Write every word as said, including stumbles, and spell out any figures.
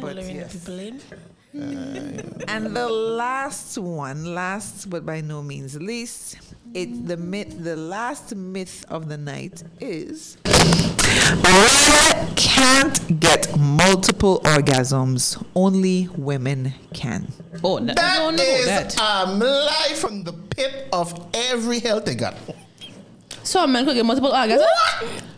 but luring yes. people in. And the last one, last but by no means least, it's the myth. The last myth of the night is men can't get multiple orgasms. Only women can. Oh, that, I don't That know is that. um, lie from the pit of every healthy gut. So a man could get multiple orgasms?